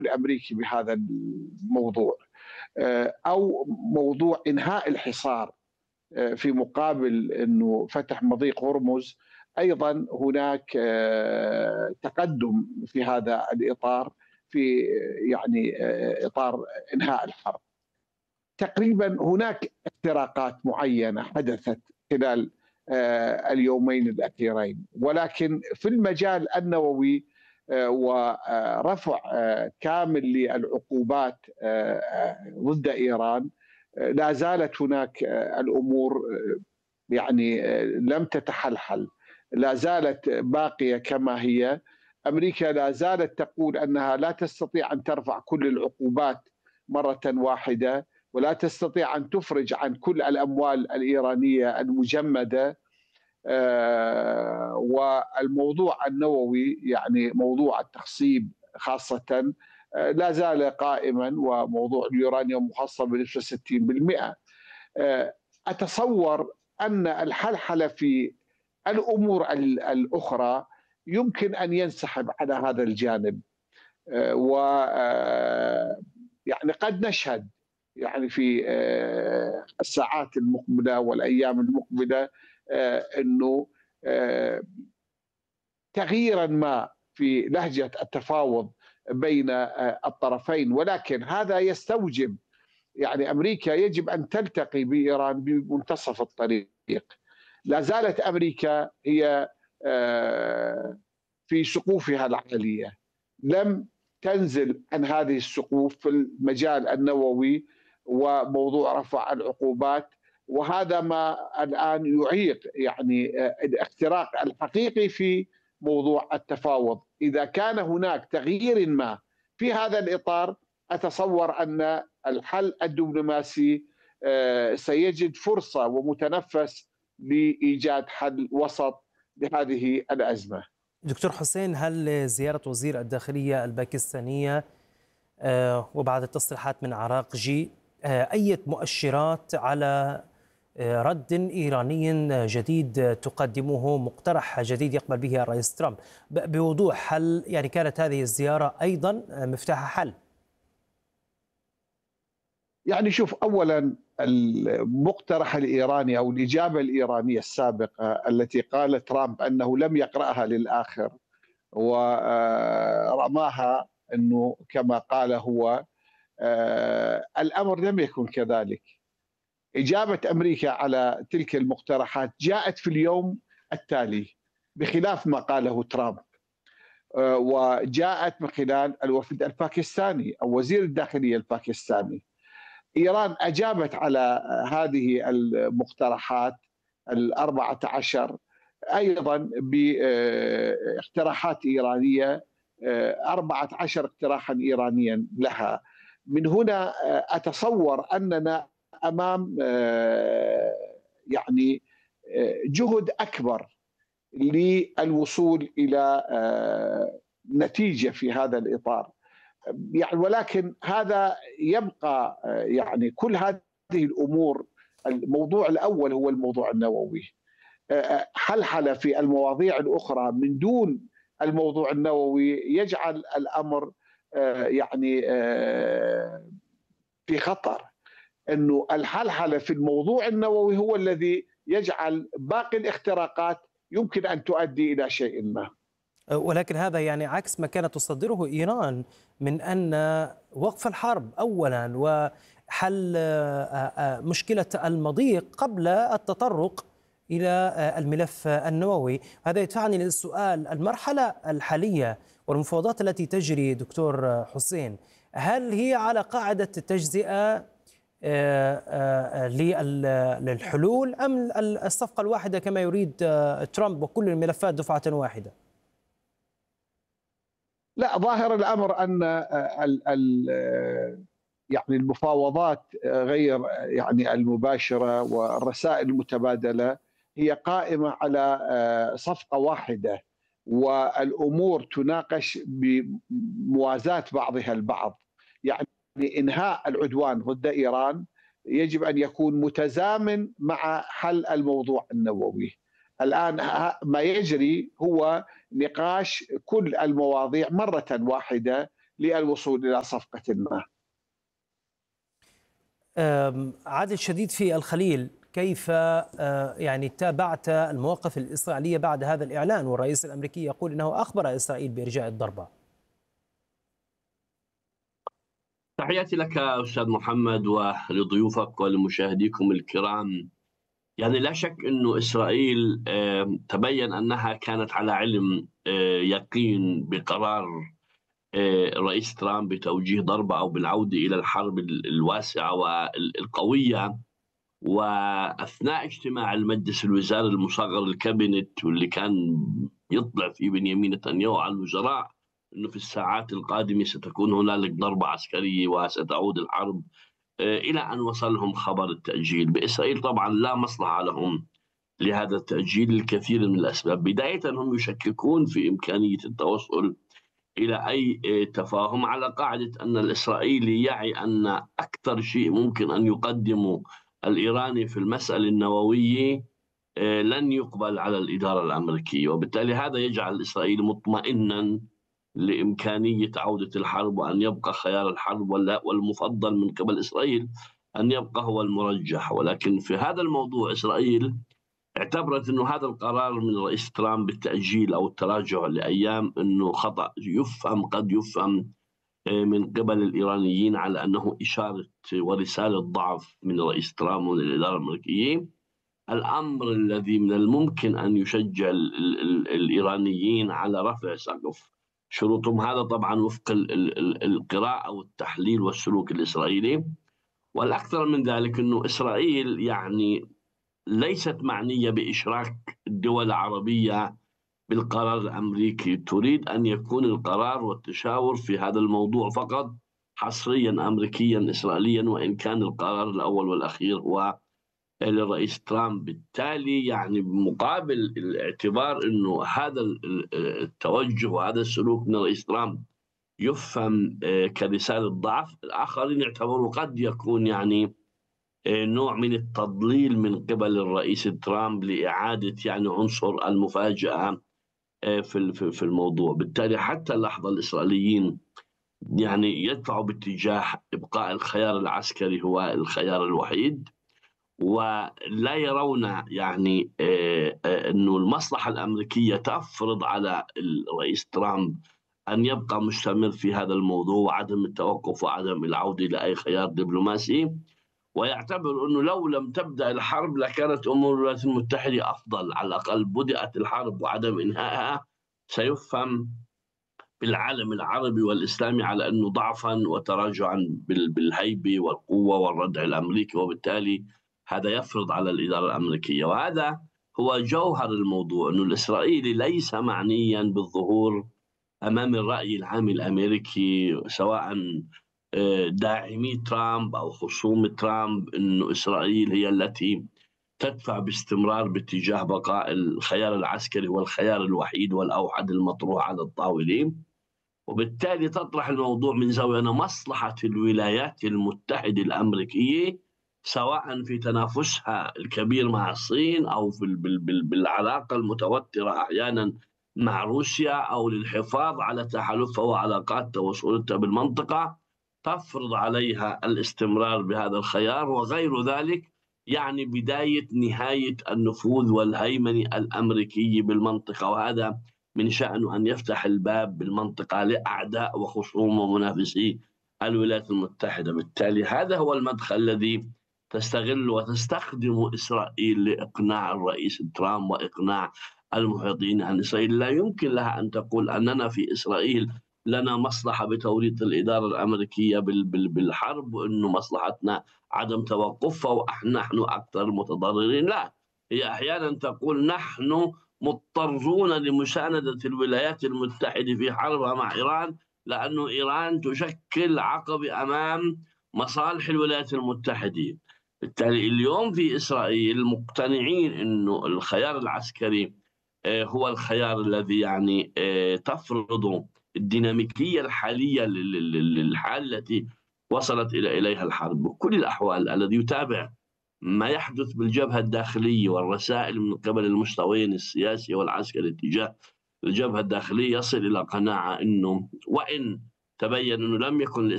الأمريكي بهذا الموضوع، أو موضوع إنهاء الحصار في مقابل أنه فتح مضيق هرمز، أيضا هناك تقدم في هذا الإطار، في يعني إطار إنهاء الحرب. تقريبا هناك اختراقات معينة حدثت خلال اليومين الأخيرين، ولكن في المجال النووي ورفع كامل للعقوبات ضد إيران، لا زالت هناك الأمور يعني لم تتحلحل، لا زالت باقية كما هي. أمريكا لا زالت تقول أنها لا تستطيع أن ترفع كل العقوبات مرة واحدة، ولا تستطيع أن تفرج عن كل الأموال الإيرانية المجمدة. والموضوع النووي يعني موضوع التخصيب خاصة لا زال قائما، وموضوع اليورانيوم محصل بنسبة 60%. أتصور أن الحلحلة في الأمور الأخرى يمكن أن ينسحب على هذا الجانب، و يعني قد نشهد يعني في الساعات المقبلة والأيام المقبلة أنه تغييرا ما في لهجة التفاوض بين الطرفين، ولكن هذا يستوجب يعني أمريكا يجب أن تلتقي بإيران بمنتصف الطريق. لا زالت أمريكا هي في سقوفها العالية، لم تنزل عن هذه السقوف في المجال النووي وموضوع رفع العقوبات، وهذا ما الآن يعيق يعني الاختراق الحقيقي في موضوع التفاوض. إذا كان هناك تغيير ما في هذا الإطار، أتصور أن الحل الدبلوماسي سيجد فرصة ومتنفس لإيجاد حل وسط لهذه الأزمة. دكتور حسين، هل زيارة وزير الداخلية الباكستانية وبعد التصريحات من عراقجي أي مؤشرات على رد إيراني جديد تقدمه، مقترح جديد يقبل به الرئيس ترامب بوضوح؟ هل يعني كانت هذه الزيارة أيضا مفتاح حل؟ يعني شوف، أولا المقترح الإيراني أو الإجابة الإيرانية السابقة التي قال ترامب أنه لم يقرأها للآخر ورماها أنه كما قال هو، الأمر لم يكن كذلك. إجابة أمريكا على تلك المقترحات جاءت في اليوم التالي بخلاف ما قاله ترامب، وجاءت من خلال الوفد الباكستاني أو وزير الداخلية الباكستاني. إيران أجابت على هذه المقترحات 14 أيضا باقتراحات إيرانية، 14 اقتراحا إيرانيا لها. من هنا أتصور أننا أمام يعني جهد أكبر للوصول إلى نتيجة في هذا الإطار. يعني ولكن هذا يبقى يعني كل هذه الأمور، الموضوع الأول هو الموضوع النووي. حلحلة في المواضيع الأخرى من دون الموضوع النووي يجعل الأمر يعني في خطر. أنه الحلحلة في الموضوع النووي هو الذي يجعل باقي الاختراقات يمكن أن تؤدي إلى شيء ما. ولكن هذا يعني عكس ما كانت تصدره إيران من أن وقف الحرب أولا وحل مشكلة المضيق قبل التطرق إلى الملف النووي. هذا يدفعني للسؤال: المرحلة الحالية والمفاوضات التي تجري دكتور حسين، هل هي على قاعدة التجزئة للحلول أم الصفقة الواحدة كما يريد ترامب وكل الملفات دفعة واحدة؟ لا، ظاهر الأمر أن يعني المفاوضات غير يعني المباشرة والرسائل المتبادلة هي قائمة على صفقة واحدة، والأمور تناقش بموازاة بعضها البعض. يعني إنهاء العدوان ضد إيران يجب أن يكون متزامن مع حل الموضوع النووي. الآن ما يجري هو نقاش كل المواضيع مرة واحدة للوصول إلى صفقة ما. عادل شديد في الخليل، كيف يعني تابعت المواقف الإسرائيلية بعد هذا الإعلان، والرئيس الأمريكي يقول أنه أخبر إسرائيل بإرجاء الضربة؟ تحياتي لك أستاذ محمد ولضيوفك ولمشاهديكم الكرام. يعني لا شك أنه إسرائيل تبين أنها كانت على علم يقين بقرار الرئيس ترامب بتوجيه ضربة أو بالعودة إلى الحرب الواسعة والقوية. وأثناء اجتماع المجلس الوزاري المصغر الكابينت، واللي كان يطلع فيه بنيامين نتنياهو على الوزراء أنه في الساعات القادمة ستكون هنالك ضربة عسكرية وستعود الحرب، إلى أن وصلهم خبر التأجيل. بإسرائيل طبعا لا مصلحة لهم لهذا التأجيل للكثير من الأسباب. بداية هم يشككون في إمكانية التوصل إلى أي تفاهم، على قاعدة أن الإسرائيلي يعي أن أكثر شيء ممكن أن يقدمه الإيراني في المسألة النووية لن يقبل على الإدارة الأمريكية، وبالتالي هذا يجعل الإسرائيلي مطمئنا لإمكانية عودة الحرب وأن يبقى خيار الحرب، والمفضل من قبل إسرائيل أن يبقى هو المرجح. ولكن في هذا الموضوع إسرائيل اعتبرت أنه هذا القرار من الرئيس ترامب بالتأجيل أو التراجع لأيام أنه خطأ قد يفهم من قبل الإيرانيين على أنه إشارة ورسالة ضعف من الرئيس ترامب ومن الإدارة الأمريكية، الأمر الذي من الممكن أن يشجع الإيرانيين على رفع سقف شروطهم. هذا طبعا وفق القراءة والتحليل والسلوك الإسرائيلي. والأكثر من ذلك أنه إسرائيل يعني ليست معنية بإشراك الدول العربية بالقرار الأمريكي، تريد أن يكون القرار والتشاور في هذا الموضوع فقط حصريا أمريكيا إسرائيليا، وإن كان القرار الأول والأخير هو للرئيس ترامب. بالتالي يعني بمقابل الاعتبار أنه هذا التوجه وهذا السلوك من الرئيس ترامب يفهم كرسالة ضعف، الآخرين يعتبروا قد يكون يعني نوع من التضليل من قبل الرئيس ترامب لإعادة يعني عنصر المفاجأة في الموضوع. بالتالي حتى اللحظة الإسرائيليين يعني يدفعوا باتجاه إبقاء الخيار العسكري هو الخيار الوحيد، ولا يرون يعني أنه المصلحة الأمريكية تفرض على الرئيس ترامب أن يبقى مستمر في هذا الموضوع وعدم التوقف وعدم العودة لأي خيار دبلوماسي. ويعتبر أنه لو لم تبدأ الحرب لكانت أمور الولايات المتحدة أفضل، على الأقل بدأت الحرب وعدم إنهائها سيفهم بالعالم العربي والإسلامي على أنه ضعفا وتراجعا بالهيبة والقوة والردع الأمريكي، وبالتالي هذا يفرض على الإدارة الأمريكية. وهذا هو جوهر الموضوع، أنه الإسرائيلي ليس معنيا بالظهور أمام الرأي العام الأمريكي، سواء داعمي ترامب أو خصوم ترامب، أنه إسرائيل هي التي تدفع باستمرار باتجاه بقاء الخيار العسكري والخيار الوحيد والأوحد المطروح على الطاولة. وبالتالي تطرح الموضوع من زاوية مصلحة الولايات المتحدة الأمريكية، سواء في تنافسها الكبير مع الصين أو بالعلاقة المتوترة أحيانا مع روسيا، أو للحفاظ على تحالفها وعلاقاتها وصولتها بالمنطقة، تفرض عليها الاستمرار بهذا الخيار. وغير ذلك يعني بداية نهاية النفوذ والهيمنة الأمريكية بالمنطقة، وهذا من شأنه أن يفتح الباب بالمنطقة لأعداء وخصوم ومنافسي الولايات المتحدة. بالتالي هذا هو المدخل الذي تستغل وتستخدم إسرائيل لإقناع الرئيس ترامب وإقناع المحيطين عن إسرائيل. لا يمكن لها أن تقول أننا في إسرائيل لنا مصلحة بتوريط الإدارة الأمريكية بالحرب، وأنه مصلحتنا عدم توقفها ونحن أكثر المتضررين. لا، هي أحيانا تقول نحن مضطرون لمساندة الولايات المتحدة في حربها مع إيران، لأنه إيران تشكل عقبة أمام مصالح الولايات المتحدة. بالتالي اليوم في إسرائيل مقتنعين أنه الخيار العسكري هو الخيار الذي يعني تفرض الديناميكية الحالية للحال التي وصلت إليها الحرب. بكل الأحوال الذي يتابع ما يحدث بالجبهة الداخلية والرسائل من قبل المستويين السياسي والعسكري تجاه الجبهة الداخلية يصل إلى قناعة أنه وإن تبين أنه لم يكن